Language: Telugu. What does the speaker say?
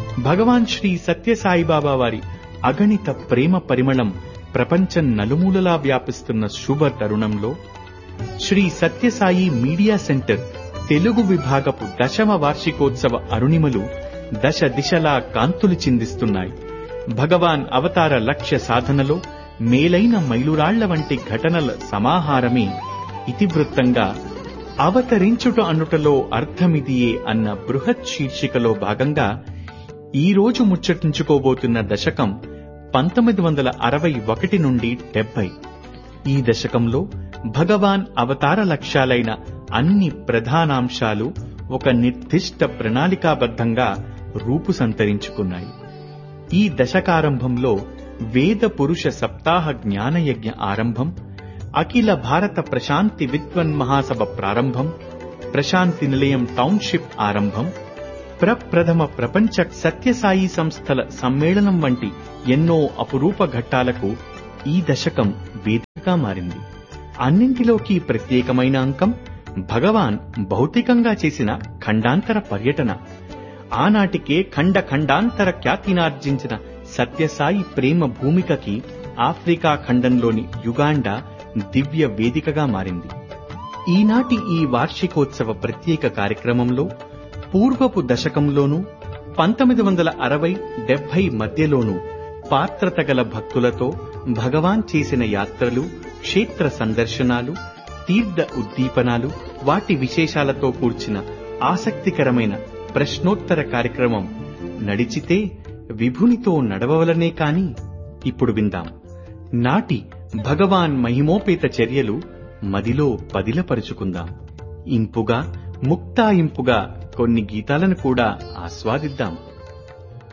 భగవాన్ శ్రీ సత్యసాయిబాబా వారి అగణిత ప్రేమ పరిమళం ప్రపంచం నలుమూలలా వ్యాపిస్తున్న శుభ తరుణంలో శ్రీ సత్యసాయి మీడియా సెంటర్ తెలుగు విభాగపు 10వ వార్షికోత్సవ అరుణిమలు దశ దిశలా కాంతులు చిందిస్తున్నాయి. భగవాన్ అవతార లక్ష్య సాధనలో మేలైన మైలురాళ్ల వంటి ఘటనల సమాహారమే ఇతివృత్తంగా అవతరించుట అనుటలో అర్థమిదియే అన్న బృహత్ శీర్షికలో భాగంగా ఈ రోజు ముచ్చటించుకోబోతున్న దశకం 1961 నుండి 70. ఈ దశకంలో భగవాన్ అవతార లక్ష్యాలైన అన్ని ప్రధానాంశాలు ఒక నిర్దిష్ట ప్రణాళికాబద్ధంగా రూపు సంతరించుకున్నాయి. ఈ దశకారంభంలో వేద పురుష సప్తాహ జ్ఞానయజ్ఞ ఆరంభం, అఖిల భారత ప్రశాంతి విద్వన్ మహాసభ ప్రారంభం, ప్రశాంతి నిలయం టౌన్షిప్ ఆరంభం, ప్రప్రథమ ప్రపంచ సత్యసాయి సంస్థల సమ్మేళనం వంటి ఎన్నో అపురూప ఘట్టాలకు ఈ దశకం వేదికగా మారింది. అన్నింటిలోకి ప్రత్యేకమైన అంకం భగవాన్ భౌతికంగా చేసిన ఖండాంతర పర్యటన. ఆనాటికే ఖండాంతర ఖ్యాతినార్జించిన సత్యసాయి ప్రేమ భూమికకి ఆఫ్రికా ఖండంలోని యుగాండా దివ్య వేదికగా మారింది. ఈనాటి ఈ వార్షికోత్సవ ప్రత్యేక కార్యక్రమంలో పూర్వపు దశకంలోనూ 1960-70 మధ్యలోనూ పాత్రత గల భక్తులతో భగవాన్ చేసిన యాత్రలు, క్షేత్ర సందర్శనాలు, తీర్థ ఉద్దీపనాలు, వాటి విశేషాలతో కూర్చిన ఆసక్తికరమైన ప్రశ్నోత్తర కార్యక్రమం నడిచితే విభునితో నడవవలనే కాని. ఇప్పుడు విందాం నాటి భగవాన్ మహిమోపేత చర్యలు మదిలో పదిలపరుచుకుందాం. ఇంపుగా ముక్తాయింపుగా కొన్ని గీతాలను కూడా ఆస్వాదిద్దాం.